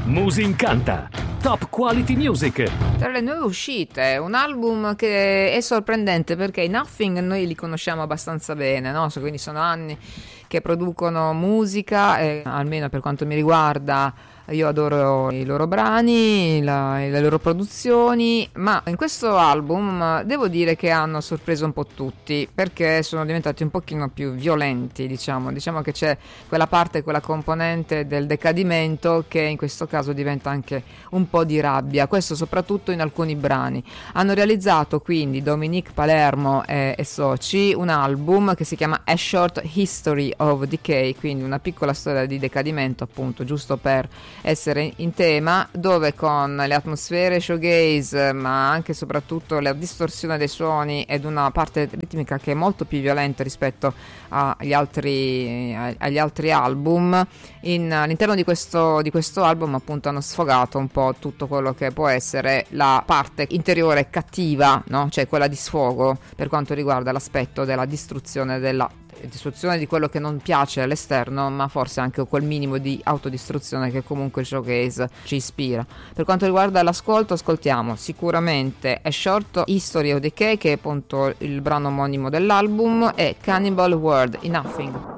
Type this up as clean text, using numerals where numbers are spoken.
Musincanta, top quality music. Tra le nuove uscite, un album che è sorprendente perché i Nothing noi li conosciamo abbastanza bene, no? Quindi sono anni che producono musica e almeno per quanto mi riguarda io adoro i loro brani, le loro produzioni, ma in questo album devo dire che hanno sorpreso un po' tutti perché sono diventati un pochino più violenti, diciamo che c'è quella parte, quella componente del decadimento che in questo caso diventa anche un po' di rabbia, questo soprattutto in alcuni brani. Hanno realizzato quindi Dominique Palermo e soci un album che si chiama A Short History of Decay, quindi una piccola storia di decadimento, appunto, giusto per essere in tema, dove con le atmosfere shoegaze ma anche e soprattutto la distorsione dei suoni ed una parte ritmica che è molto più violenta rispetto agli altri album, all'interno di questo album appunto hanno sfogato un po' tutto quello che può essere la parte interiore cattiva, no? Cioè quella di sfogo per quanto riguarda l'aspetto della distruzione di quello che non piace all'esterno, ma forse anche quel minimo di autodistruzione che comunque il showcase ci ispira. Per quanto riguarda l'ascolto, ascoltiamo sicuramente A Short History of Decay, che è appunto il brano omonimo dell'album, e Cannibal World in Nothing.